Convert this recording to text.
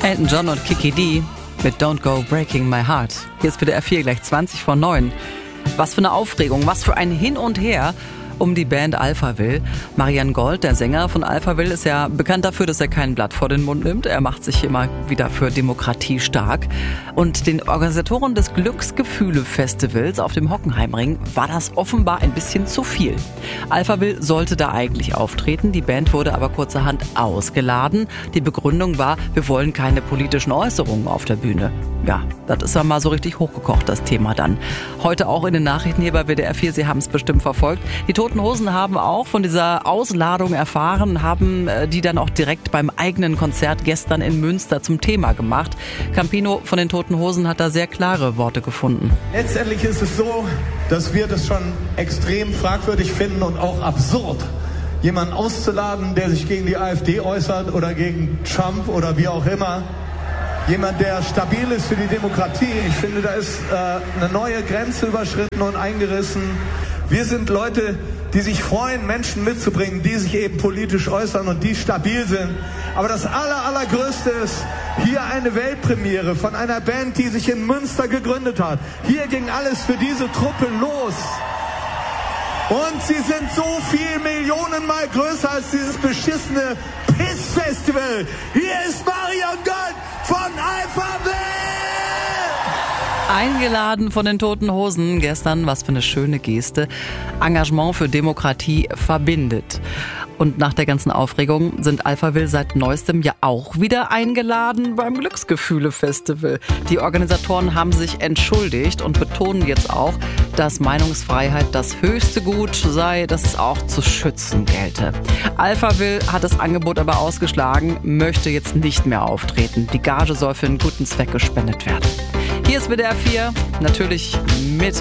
Elton John und Kiki D mit Don't Go Breaking My Heart. Hier ist WDR 4 gleich 20:09. Was für eine Aufregung, was für ein Hin und Her um die Band Alphaville. Marian Gold, der Sänger von Alphaville, ist ja bekannt dafür, dass er kein Blatt vor den Mund nimmt. Er macht sich immer wieder für Demokratie stark. Und den Organisatoren des Glücksgefühle-Festivals auf dem Hockenheimring war das offenbar ein bisschen zu viel. Alphaville sollte da eigentlich auftreten, die Band wurde aber kurzerhand ausgeladen. Die Begründung war, wir wollen keine politischen Äußerungen auf der Bühne. Ja, das ist ja mal so richtig hochgekocht, das Thema dann. Heute auch in den Nachrichten hier bei WDR 4, Sie haben es bestimmt verfolgt. Die Toten Hosen haben auch von dieser Ausladung erfahren, haben die dann auch direkt beim eigenen Konzert gestern in Münster zum Thema gemacht. Campino von den Toten Hosen hat da sehr klare Worte gefunden. Letztendlich ist es so, dass wir das schon extrem fragwürdig finden und auch absurd, jemanden auszuladen, der sich gegen die AfD äußert oder gegen Trump oder wie auch immer. Jemand, der stabil ist für die Demokratie. Ich finde, da ist eine neue Grenze überschritten und eingerissen. Wir sind Leute, die sich freuen, Menschen mitzubringen, die sich eben politisch äußern und die stabil sind. Aber das Allergrößte ist hier eine Weltpremiere von einer Band, die sich in Münster gegründet hat. Hier ging alles für diese Truppe los. Und sie sind so viel Millionenmal größer als dieses beschissene Piss-Festival. Hier ist Marian Gold von Alphaville! Eingeladen von den Toten Hosen gestern, was für eine schöne Geste. Engagement für Demokratie verbindet. Und nach der ganzen Aufregung sind Alphaville seit neuestem ja auch wieder eingeladen beim Glücksgefühle-Festival. Die Organisatoren haben sich entschuldigt und betonen jetzt auch, dass Meinungsfreiheit das höchste Gut sei, das es auch zu schützen gelte. Alphaville hat das Angebot aber ausgeschlagen, möchte jetzt nicht mehr auftreten. Die Gage soll für einen guten Zweck gespendet werden. Hier ist WDR 4, natürlich mit